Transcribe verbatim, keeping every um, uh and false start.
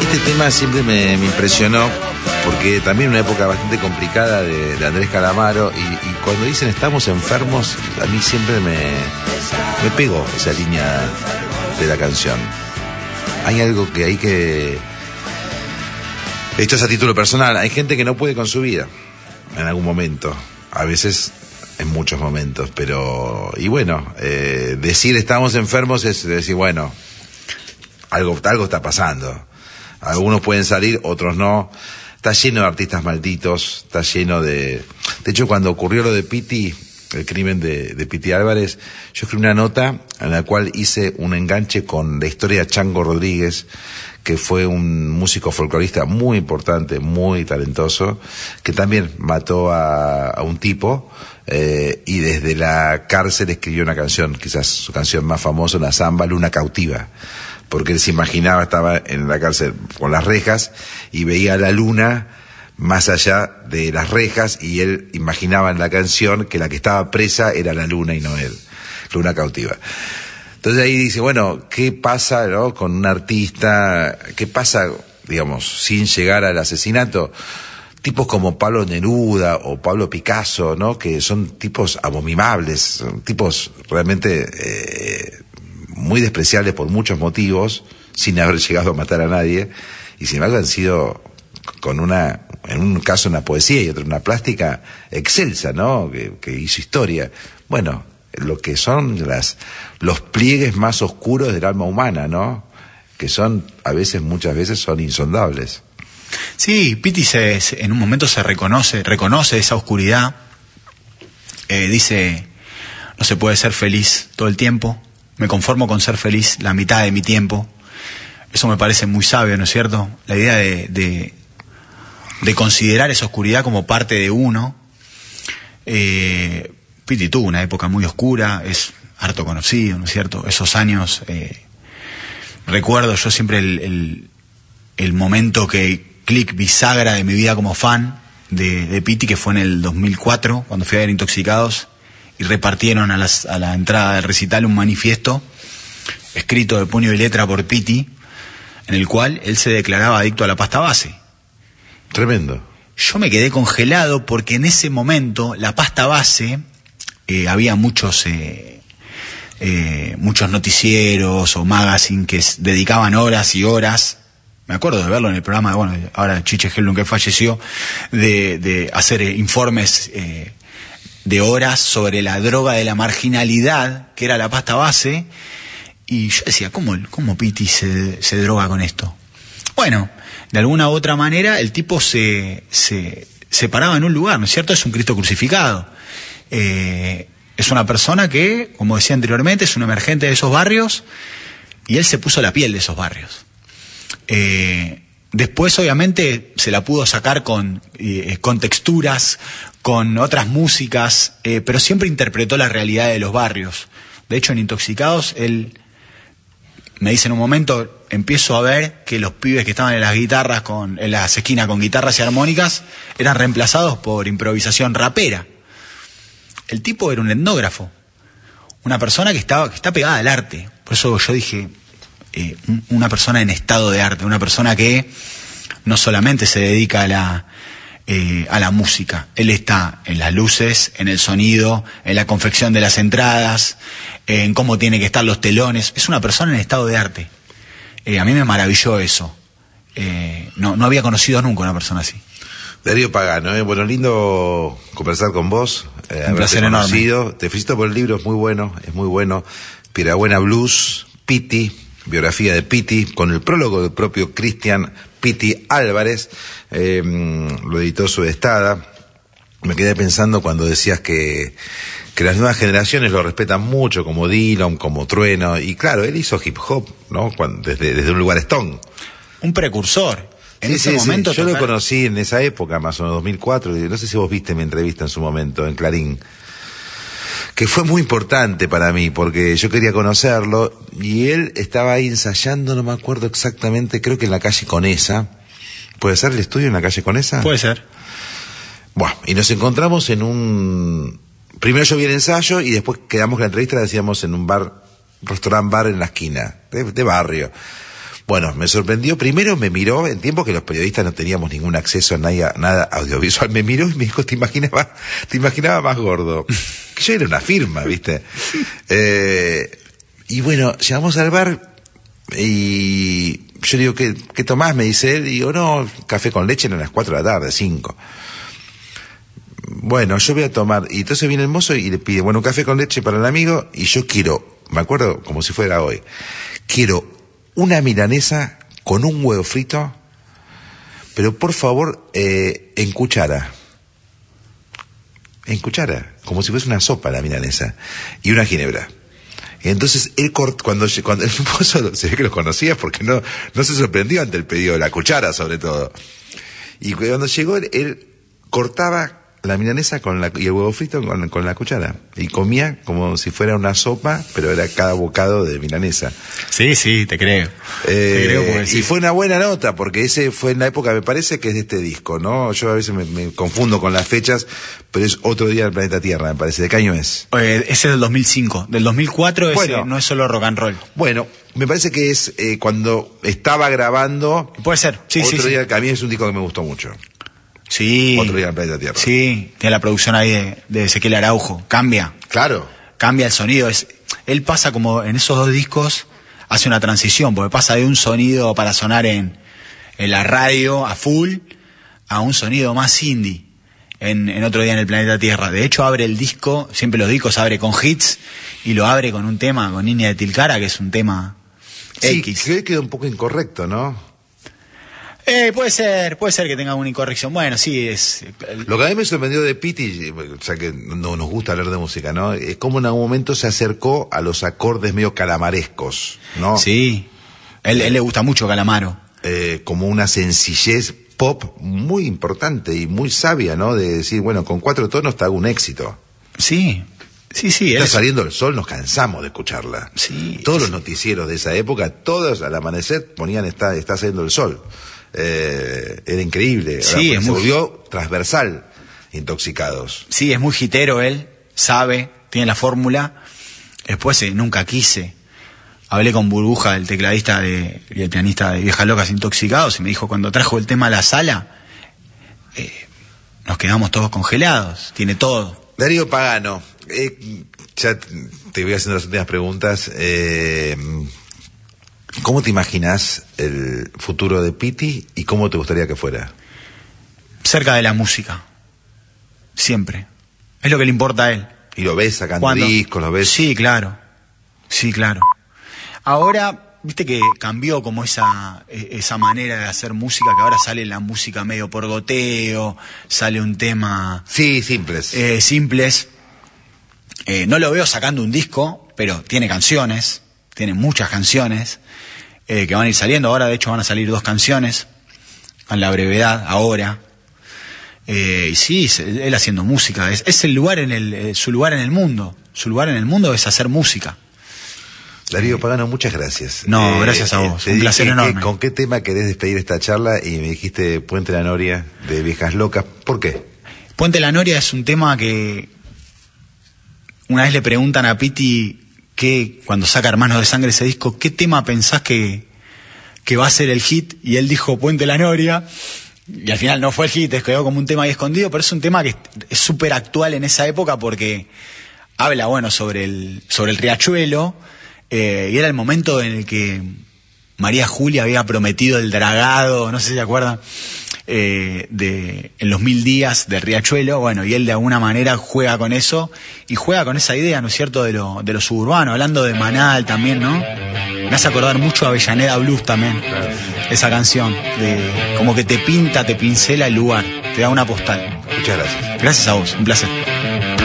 Este tema siempre me, me impresionó, porque también una época bastante complicada de, de Andrés Calamaro, y, y cuando dicen estamos enfermos, a mí siempre me, me pegó esa línea de la canción. Hay algo que hay que... Esto es a título personal, hay gente que no puede con su vida en algún momento, a veces en muchos momentos, pero... Y bueno, eh, decir estamos enfermos es decir, bueno, algo, algo está pasando. Algunos pueden salir, otros no. Está lleno de artistas malditos, está lleno de... De hecho, cuando ocurrió lo de Piti, el crimen de, de Piti Álvarez, yo escribí una nota en la cual hice un enganche con la historia de Chango Rodríguez, que fue un músico folclorista muy importante, muy talentoso, que también mató a, a un tipo, eh, y desde la cárcel escribió una canción, quizás su canción más famosa, una samba, Luna Cautiva, porque él se imaginaba, estaba en la cárcel con las rejas y veía la luna más allá de las rejas, y él imaginaba en la canción que la que estaba presa era la luna y no él. Luna Cautiva. Entonces ahí dice, bueno, ¿qué pasa, no, con un artista? ¿Qué pasa, digamos, sin llegar al asesinato? Tipos como Pablo Neruda o Pablo Picasso, ¿no? Que son tipos abominables, son tipos realmente eh, muy despreciables por muchos motivos, sin haber llegado a matar a nadie, y sin embargo han sido, con una, en un caso una poesía y otro una plástica excelsa, ¿no? Que, que hizo historia. Bueno, lo que son las, los pliegues más oscuros del alma humana, ¿no? Que son, a veces, muchas veces son insondables. Sí, Piti se, se, en un momento se reconoce, reconoce esa oscuridad, eh, dice, no se puede ser feliz todo el tiempo, me conformo con ser feliz la mitad de mi tiempo. Eso me parece muy sabio, ¿no es cierto? La idea de, de, de considerar esa oscuridad como parte de uno. Eh, Piti tuvo una época muy oscura, es harto conocido, ¿no es cierto? Esos años, eh, recuerdo yo siempre el, el, el momento que clic bisagra de mi vida como fan de, de Piti, que fue en el dos mil cuatro, cuando fui a ver Intoxicados y repartieron a, las, a la entrada del recital un manifiesto escrito de puño y letra por Piti, en el cual él se declaraba adicto a la pasta base. Tremendo. Yo me quedé congelado porque en ese momento la pasta base... Eh, había muchos eh, eh, muchos noticieros o magazine que s- dedicaban horas y horas, me acuerdo de verlo en el programa, bueno, ahora Chiche Helblum, que falleció, de, de hacer eh, informes eh, de horas sobre la droga de la marginalidad, que era la pasta base, y yo decía, ¿cómo, cómo Piti se, se droga con esto? Bueno, de alguna u otra manera el tipo se, se, se paraba en un lugar, ¿no es cierto? Es un Cristo crucificado. Eh, es una persona que, como decía anteriormente, es un emergente de esos barrios, y él se puso la piel de esos barrios. Eh, después, obviamente, se la pudo sacar con, eh, con texturas, con otras músicas, eh, pero siempre interpretó la realidad de los barrios. De hecho, en Intoxicados, él me dice en un momento, empiezo a ver que los pibes que estaban en las guitarras, con, en las esquinas con guitarras y armónicas, eran reemplazados por improvisación rapera. El tipo era un etnógrafo, una persona que estaba que está pegada al arte. Por eso yo dije, eh, un, una persona en estado de arte, una persona que no solamente se dedica a la, eh, a la música. Él está en las luces, en el sonido, en la confección de las entradas, eh, en cómo tienen que estar los telones. Es una persona en estado de arte. Eh, a mí me maravilló eso. Eh, no, no había conocido nunca una persona así. Darío Pagano, ¿eh? Bueno, lindo conversar con vos. Eh, Un placer enorme. Te felicito por el libro, es muy bueno, es muy bueno. Pirabuena Blues, Piti, biografía de Piti, con el prólogo del propio Cristian Piti Álvarez, eh, lo editó Sudestada. Me quedé pensando cuando decías que, que las nuevas generaciones lo respetan mucho, como Dylan, como Trueno, y claro, él hizo hip hop, ¿no? Cuando, desde, desde un lugar Stone. Un precursor. En sí, ese sí, momento sí. Yo tocar... lo conocí en esa época, más o menos dos mil cuatro, no sé si vos viste mi entrevista en su momento en Clarín, que fue muy importante para mí, porque yo quería conocerlo, y él estaba ahí ensayando, no me acuerdo exactamente, creo que en la calle Conesa. ¿Puede ser el estudio en la calle Conesa? Puede ser. Bueno, y nos encontramos en un... Primero yo vi el ensayo, y después quedamos que la entrevista la hacíamos en un bar, restaurant bar en la esquina, de, de barrio. Bueno, me sorprendió. Primero me miró, en tiempos que los periodistas no teníamos ningún acceso a nada, nada audiovisual, me miró y me dijo, te imaginaba, te imaginaba más gordo. Que yo era una firma, ¿viste? Eh, y bueno, llegamos al bar y yo digo, ¿qué, qué tomás? Me dice él, y digo, no, café con leche, eran las cuatro de la tarde, cinco. Bueno, yo voy a tomar, y entonces viene el mozo y le pide, bueno, un café con leche para el amigo, y yo quiero, me acuerdo como si fuera hoy, quiero una milanesa con un huevo frito, pero por favor, eh, en cuchara. En cuchara, como si fuese una sopa la milanesa, y una ginebra. Entonces, él cort, cuando, cuando el mozo se ve que los conocía porque no, no se sorprendió ante el pedido de la cuchara, sobre todo. Y cuando llegó, él, él cortaba la milanesa con la, y el huevo frito con, con la cuchara. Y comía como si fuera una sopa, pero era cada bocado de milanesa. Sí, sí, te creo. Eh, te creo y fue una buena nota, porque ese fue en la época, me parece que es de este disco, ¿no? Yo a veces me, me confundo con las fechas, pero es Otro Día del Planeta Tierra, me parece. ¿De qué año es? Eh, ese es del dos mil cinco. Del dos mil cuatro bueno, ese no es solo rock and roll. Bueno, me parece que es eh, cuando estaba grabando. Puede ser, sí, Otro sí. Día, sí. que a mí es un disco que me gustó mucho. Sí. Otro Día del Planeta Tierra. Sí, tiene la producción ahí de, de Ezequiel Araujo. Cambia. Claro. Cambia el sonido. Es, él pasa como en esos dos discos, hace una transición, porque pasa de un sonido para sonar en, en la radio a full a un sonido más indie en, en Otro Día en el Planeta Tierra. De hecho, abre el disco, siempre los discos abre con hits, y lo abre con un tema, con Niña de Tilcara, que es un tema sí, X. Creo que quedó un poco incorrecto, ¿no? Eh, puede ser, puede ser que tenga una incorrección. Bueno, sí, es... Lo que a mí me sorprendió de Piti, o sea que no nos gusta hablar de música, ¿no? Es como en algún momento se acercó a los acordes medio calamarescos, ¿no? Sí, él, él le gusta mucho Calamaro. Eh, como una sencillez pop muy importante y muy sabia, ¿no? De decir, bueno, con cuatro tonos te hago un éxito. Sí, sí, sí. Está él... saliendo el sol, nos cansamos de escucharla. Sí. Todos los noticieros de esa época, todos al amanecer ponían está, está saliendo el sol. Eh, era increíble. Sí, ahora, es se muy... volvió transversal, Intoxicados. Sí, es muy jitero él, sabe, tiene la fórmula. Después eh, Nunca Quise. Hablé con Burbuja, el tecladista de, y el pianista de Viejas Locas Intoxicados, y me dijo, cuando trajo el tema a la sala, eh, nos quedamos todos congelados. Tiene todo. Darío Pagano, eh, ya te voy haciendo las últimas preguntas. Eh, ¿Cómo te imaginas el futuro de Piti y cómo te gustaría que fuera? Cerca de la música. Siempre. Es lo que le importa a él. ¿Y lo ves sacando ¿Cuándo? discos? ¿Lo ves? Sí, claro. Sí, claro. Ahora, viste que cambió como esa, esa manera de hacer música, que ahora sale la música medio por goteo, sale un tema... Sí, simples. Eh, simples. Eh, no lo veo sacando un disco, pero tiene canciones, tiene muchas canciones eh, que van a ir saliendo. Ahora, de hecho, van a salir dos canciones, en la brevedad, ahora. Eh, y sí, él haciendo música, es, es el lugar en el, eh, su lugar en el mundo. Su lugar en el mundo es hacer música. Darío Pagano, muchas gracias. No, eh, gracias a vos, eh, un placer dije, enorme. ¿Con qué tema querés despedir esta charla? Y me dijiste Puente la Noria, de Viejas Locas. ¿Por qué? Puente la Noria es un tema que una vez le preguntan a Piti que cuando saca Hermanos de Sangre ese disco, ¿qué tema pensás que, que va a ser el hit? Y él dijo Puente la Noria, y al final no fue el hit, quedó como un tema ahí escondido, pero es un tema que es súper actual en esa época porque habla, bueno, sobre el, sobre el riachuelo, eh, y era el momento en el que María Julia había prometido el dragado, no sé si se acuerdan, eh, de, en los mil días del riachuelo, bueno, y él de alguna manera juega con eso, y juega con esa idea, ¿no es cierto?, de lo, de lo suburbano, hablando de Manal también, ¿no? Me hace acordar mucho a Avellaneda Blues también, claro. Esa canción, de como que te pinta, te pincela el lugar, te da una postal. Muchas gracias. Gracias a vos, un placer.